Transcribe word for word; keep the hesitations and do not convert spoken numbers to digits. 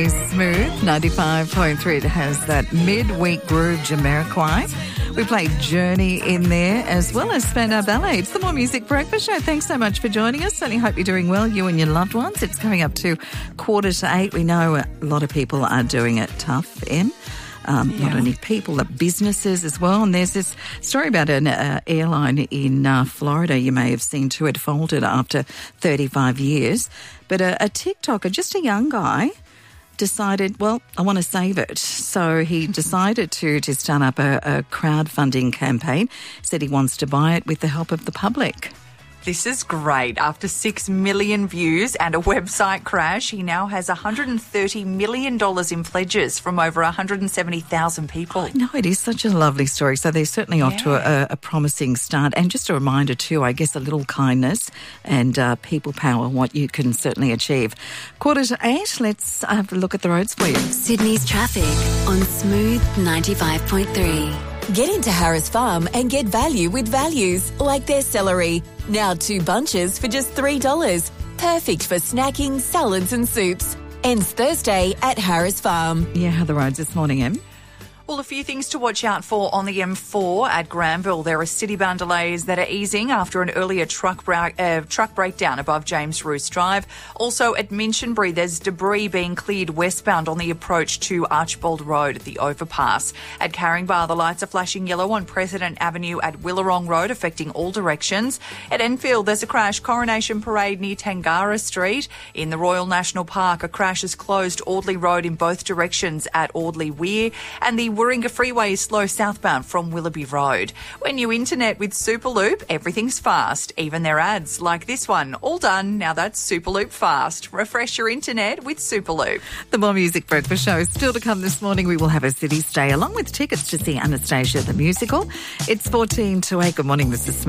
Smooth ninety-five point three. It has that midweek groove Jamiroquai. We played Journey in there as well as Spandau Ballet. It's the More Music Breakfast Show. Thanks so much for joining us. Certainly hope you're doing well, you and your loved ones. It's coming up to quarter to eight. We know a lot of people are doing it tough, Em. Um, yeah. Not only people, but businesses as well. And there's this story about an uh, airline in uh, Florida you may have seen too. It folded after thirty-five years. But a, a TikToker, just a young guy, decided, well, I want to save it. So he decided to, to start up a, a crowdfunding campaign, said he wants to buy it with the help of the public. This is great. After six million views and a website crash, he now has one hundred thirty million dollars in pledges from over one hundred seventy thousand people. No, it is such a lovely story. So they're certainly off yeah. to a, a promising start. And just a reminder too, I guess, a little kindness and uh, people power, what you can certainly achieve. Quarter to eight, let's have a look at the roads for you. Sydney's traffic on Smooth ninety-five point three. Get into Harris Farm and get value with values, like their celery. Now two bunches for just three dollars. Perfect for snacking, salads and soups. Ends Thursday at Harris Farm. Yeah, how are the roads this morning, Em? Well, a few things to watch out for on the M four at Granville. There are city-bound delays that are easing after an earlier truck, bra- uh, truck breakdown above James Roos Drive. Also at Minchinbury, there's debris being cleared westbound on the approach to Archibald Road at the overpass. At Caringbah, the lights are flashing yellow on President Avenue at Willarong Road, affecting all directions. At Enfield, there's a crash, Coronation Parade near Tangara Street. In the Royal National Park, a crash has closed Audley Road in both directions at Audley Weir. And the Warringah Freeway is slow southbound from Willoughby Road. When you internet with Superloop, everything's fast. Even their ads, like this one. All done. Now that's Superloop fast. Refresh your internet with Superloop. The More Music Breakfast Show is still to come this morning. We will have a city stay along with tickets to see Anastasia the musical. It's fourteen to eight. Good morning, this is Smith.